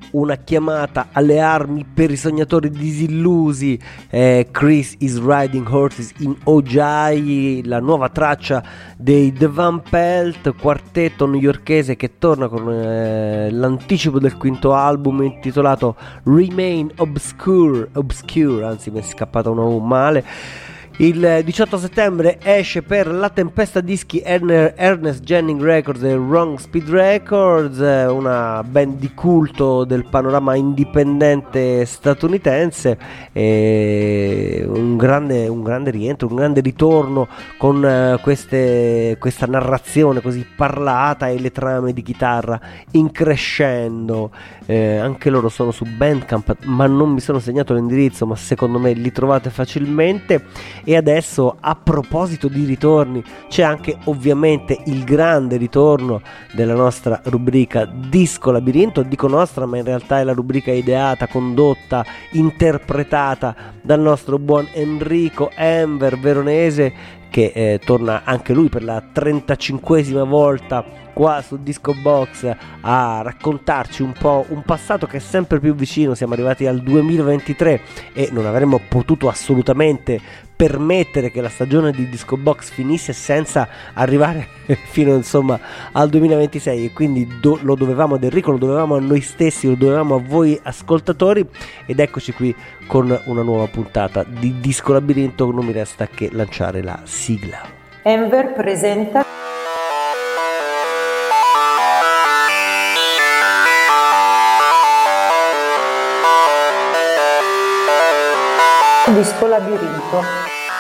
una chiamata alle armi per i sognatori disillusi. Chris is Riding Horses in Ojai, la nuova traccia dei The Van Pelt, quartetto newyorkese che torna con l'anticipo del quinto album intitolato Remain Obscure, anzi mi è scappata una U male. Il 18 settembre esce per La Tempesta Dischi Ernest Jennings Records e Wrong Speed Records, una band di culto del panorama indipendente statunitense, un grande rientro, un grande ritorno con questa narrazione così parlata e le trame di chitarra in crescendo. Anche loro sono su Bandcamp, ma non mi sono segnato l'indirizzo, ma secondo me li trovate facilmente. E adesso, a proposito di ritorni, c'è anche ovviamente il grande ritorno della nostra rubrica Disco Labirinto. Dico nostra, ma in realtà è la rubrica ideata, condotta, interpretata dal nostro buon Enrico Enver Veronese, che torna anche lui per la 35esima volta qua su Disco Box a raccontarci un po' un passato che è sempre più vicino. Siamo arrivati al 2023 e non avremmo potuto assolutamente permettere che la stagione di Disco Box finisse senza arrivare fino insomma al 2026, e quindi lo dovevamo ad Enrico, lo dovevamo a noi stessi, lo dovevamo a voi ascoltatori, ed eccoci qui con una nuova puntata di Disco Labirinto. Non mi resta che lanciare la sigla. Enver presenta Disco Labirinto.